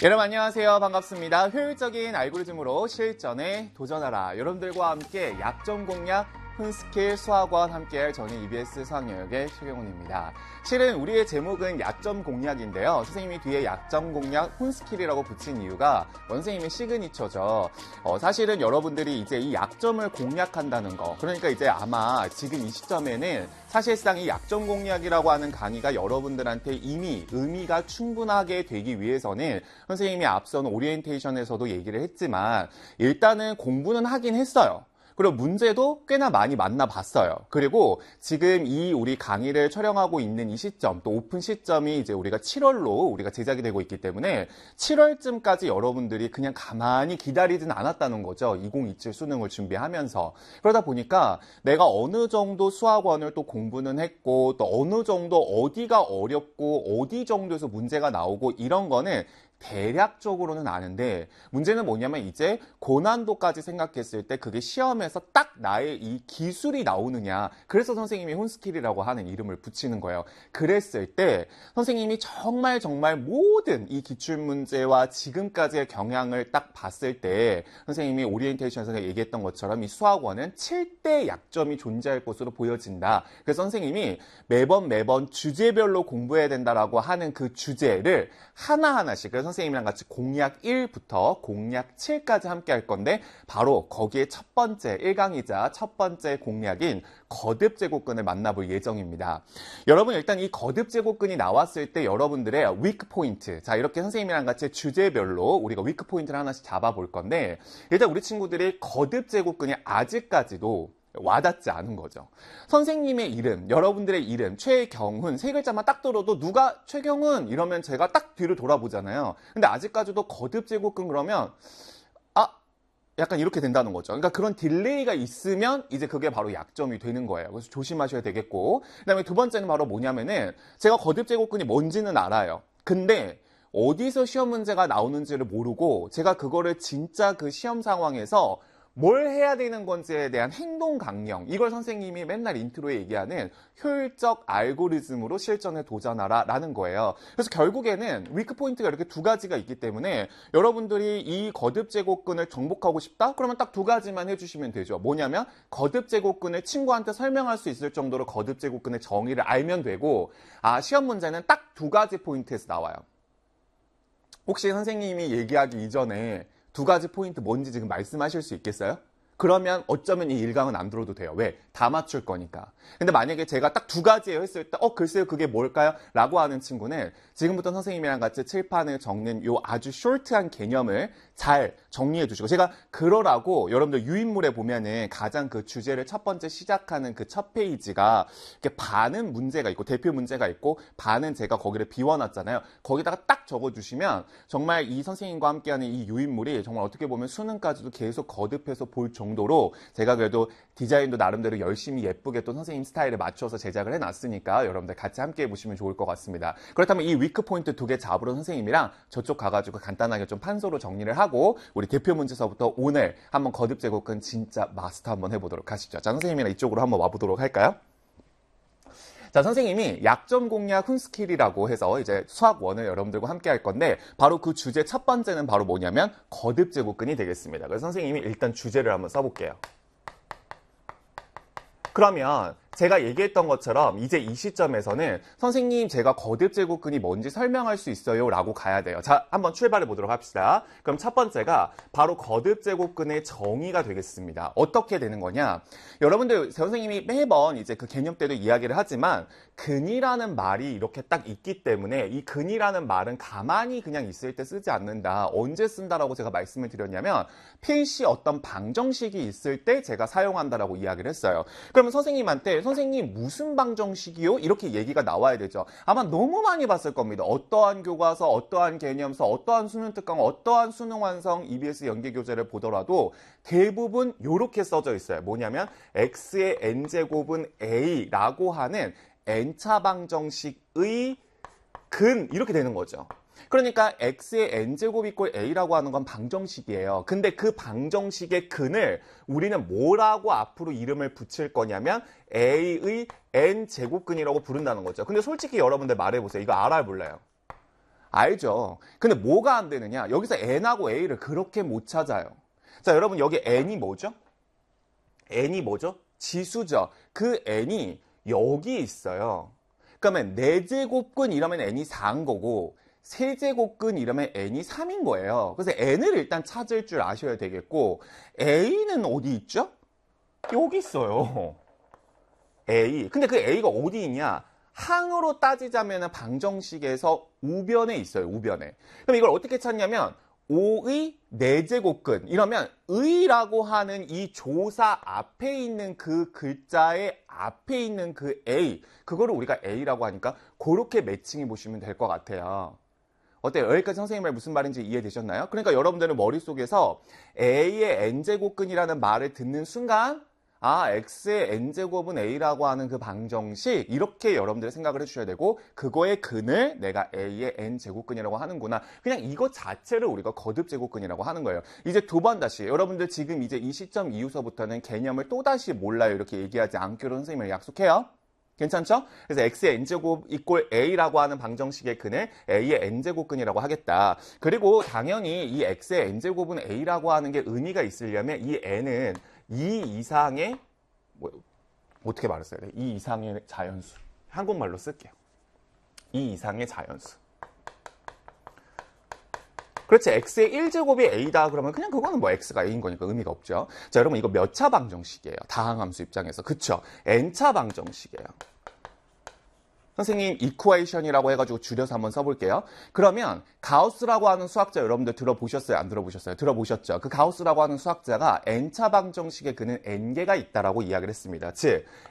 여러분 안녕하세요. 반갑습니다. 효율적인 알고리즘으로 실전에 도전하라. 여러분들과 함께 약점 공략, 훈스킬 수학원 함께할 저는 EBS 수학영역의 최경훈입니다. 실은 우리의 제목은 약점 공략인데요. 선생님이 뒤에 약점 공략, 훈스킬이라고 붙인 이유가 원생님의 시그니처죠. 사실은 여러분들이 이제 이 약점을 공략한다는 거, 그러니까 이제 아마 지금 이 시점에는 사실상 이 약점 공략이라고 하는 강의가 여러분들한테 이미 의미가 충분하게 되기 위해서는 선생님이 앞선 오리엔테이션에서도 얘기를 했지만 일단은 공부는 하긴 했어요. 그리고 문제도 꽤나 많이 만나봤어요. 그리고 지금 이 우리 강의를 촬영하고 있는 이 시점, 또 오픈 시점이 이제 우리가 7월로 우리가 제작이 되고 있기 때문에 7월쯤까지 여러분들이 그냥 가만히 기다리진 않았다는 거죠. 2027 수능을 준비하면서. 그러다 보니까 내가 어느 정도 수학원을 또 공부는 했고, 또 어느 정도 어디가 어렵고, 어디 정도에서 문제가 나오고 이런 거는 대략적으로는 아는데 문제는 뭐냐면 이제 고난도까지 생각했을 때 그게 시험에서 딱 나의 이 기술이 나오느냐. 그래서 선생님이 훈스킬이라고 하는 이름을 붙이는 거예요. 그랬을 때 선생님이 정말 모든 이 기출문제와 지금까지의 경향을 딱 봤을 때 선생님이 오리엔테이션에서 얘기했던 것처럼 이 수학원은 7대 약점이 존재할 것으로 보여진다. 그래서 선생님이 매번 주제별로 공부해야 된다라고 하는 그 주제를 하나하나씩, 그래서 선생님이랑 같이 공략 1부터 공략 7까지 함께 할 건데 바로 거기에 첫 번째 1강이자 첫 번째 공략인 거듭 제곱근을 만나볼 예정입니다. 여러분 일단 이 거듭 제곱근이 나왔을 때 여러분들의 위크 포인트, 자 이렇게 선생님이랑 같이 주제별로 우리가 위크 포인트를 하나씩 잡아볼 건데 일단 우리 친구들이 거듭 제곱근이 아직까지도 와닿지 않은 거죠. 선생님의 이름, 여러분들의 이름, 최경훈 세 글자만 딱 들어도 누가 최경훈 이러면 제가 딱 뒤를 돌아보잖아요. 근데 아직까지도 거듭 제곱근 그러면 약간 이렇게 된다는 거죠. 그러니까 그런 딜레이가 있으면 이제 그게 바로 약점이 되는 거예요. 그래서 조심하셔야 되겠고, 그다음에 두 번째는 바로 뭐냐면은 제가 거듭 제곱근이 뭔지는 알아요. 근데 어디서 시험 문제가 나오는지를 모르고 제가 그거를 진짜 그 시험 상황에서 뭘 해야 되는 건지에 대한 행동 강령, 이걸 선생님이 맨날 인트로에 얘기하는 효율적 알고리즘으로 실전에 도전하라 라는 거예요. 그래서 결국에는 위크 포인트가 이렇게 두 가지가 있기 때문에 여러분들이 이 거듭 제곱근을 정복하고 싶다? 그러면 딱 두 가지만 해주시면 되죠. 뭐냐면 거듭 제곱근을 친구한테 설명할 수 있을 정도로 거듭 제곱근의 정의를 알면 되고, 시험 문제는 딱 두 가지 포인트에서 나와요. 혹시 선생님이 얘기하기 이전에 두 가지 포인트 뭔지 지금 말씀하실 수 있겠어요? 그러면 어쩌면 이 1강은 안 들어도 돼요. 왜? 다 맞출 거니까. 근데 만약에 제가 딱 두 가지예요 했을 때 글쎄요 그게 뭘까요? 라고 하는 친구는 지금부터 선생님이랑 같이 칠판을 적는 요 아주 쇼트한 개념을 잘 정리해 주시고, 제가 그러라고 여러분들 유인물에 보면은 가장 그 주제를 첫 번째 시작하는 그 첫 페이지가 이렇게 반은 문제가 있고 대표 문제가 있고 반은 제가 거기를 비워놨잖아요. 거기다가 딱 적어주시면 정말 이 선생님과 함께하는 이 유인물이 정말 어떻게 보면 수능까지도 계속 거듭해서 볼 정도로 제가 그래도 디자인도 나름대로 열심히 예쁘게 또 선생님 스타일에 맞춰서 제작을 해놨으니까 여러분들 같이 함께 해보시면 좋을 것 같습니다. 그렇다면 이 위크 포인트 두 개 잡으러 선생님이랑 저쪽 가가지고 간단하게 좀 판서로 정리를 하고 우리 대표 문제서부터 오늘 한번 거듭 제곱근 진짜 마스터 한번 해보도록 하시죠. 자, 선생님이랑 이쪽으로 한번 와보도록 할까요? 자, 선생님이 약점 공략 훈스킬이라고 해서 이제 수학원을 여러분들과 함께 할 건데 바로 그 주제 첫 번째는 바로 뭐냐면 거듭 제곱근이 되겠습니다. 그래서 선생님이 일단 주제를 한번 써볼게요. 그러면 제가 얘기했던 것처럼 이제 이 시점에서는 선생님 제가 거듭 제곱근이 뭔지 설명할 수 있어요 라고 가야 돼요. 자, 한번 출발해 보도록 합시다. 그럼 첫 번째가 바로 거듭 제곱근의 정의가 되겠습니다. 어떻게 되는 거냐? 여러분들 선생님이 매번 이제 그 개념 때도 이야기를 하지만 근이라는 말이 이렇게 딱 있기 때문에 이 근이라는 말은 가만히 그냥 있을 때 쓰지 않는다. 언제 쓴다라고 제가 말씀을 드렸냐면 필시 어떤 방정식이 있을 때 제가 사용한다라고 이야기를 했어요. 그러면 선생님한테 선생님 무슨 방정식이요? 이렇게 얘기가 나와야 되죠. 아마 너무 많이 봤을 겁니다. 어떠한 교과서, 어떠한 개념서, 어떠한 수능 특강, 어떠한 수능 완성 EBS 연계교재를 보더라도 대부분 이렇게 써져 있어요. 뭐냐면 x의 n제곱은 a라고 하는 n차 방정식의 근, 이렇게 되는 거죠. 그러니까 x의 n제곱 이꼴 a라고 하는 건 방정식이에요. 근데 그 방정식의 근을 우리는 뭐라고 앞으로 이름을 붙일 거냐면 a의 n제곱근이라고 부른다는 거죠. 근데 솔직히 여러분들 말해보세요. 이거 알아요, 몰라요? 알죠? 근데 뭐가 안 되느냐? 여기서 n하고 a를 그렇게 못 찾아요. 자, 여러분 여기 n이 뭐죠? n이 뭐죠? 지수죠. 그 n이 여기 있어요. 그러면 4제곱근 이러면 n이 4인 거고 3제곱근 이러면 n이 3인 거예요. 그래서 n을 일단 찾을 줄 아셔야 되겠고 a는 어디 있죠? 여기 있어요. a. 근데 그 a가 어디 있냐? 항으로 따지자면 방정식에서 우변에 있어요. 우변에. 그럼 이걸 어떻게 찾냐면 5의 4제곱근 이러면 의라고 하는 이 조사 앞에 있는 그 글자의 앞에 있는 그 a 그거를 우리가 a라고 하니까 그렇게 매칭해 보시면 될 것 같아요. 어때요? 여기까지 선생님 말 무슨 말인지 이해되셨나요? 그러니까 여러분들은 머릿속에서 a의 n제곱근이라는 말을 듣는 순간 아, x의 n제곱은 a라고 하는 그 방정식 이렇게 여러분들이 생각을 해주셔야 되고 그거의 근을 내가 a의 n제곱근이라고 하는구나. 그냥 이것 자체를 우리가 거듭제곱근이라고 하는 거예요. 이제 두 번 다시 여러분들 지금 이제 이 시점 이후서부터는 개념을 또다시 몰라요. 이렇게 얘기하지 않기로 선생님을 약속해요. 괜찮죠? 그래서 x의 n제곱 이꼴 a라고 하는 방정식의 근을 a의 n제곱근이라고 하겠다. 그리고 당연히 이 x의 n제곱은 a라고 하는 게 의미가 있으려면 이 n은 2 이상의 어떻게 말했어야 돼? 2 이상의 자연수. 한국말로 쓸게요. 2 이상의 자연수. 그렇지. x의 1제곱이 a다 그러면 그냥 그거는 뭐 x가 a인 거니까 의미가 없죠. 자, 여러분 이거 몇 차 방정식이에요? 다항함수 입장에서. 그쵸? n차 방정식이에요. 선생님 이쿠에이션이라고 해가지고 줄여서 한번 써볼게요. 그러면 가우스라고 하는 수학자 여러분들 들어보셨어요? 안 들어보셨어요? 들어보셨죠? 그 가우스라고 하는 수학자가 n차 방정식의 근은 n개가 있다라고 이야기를 했습니다. 즉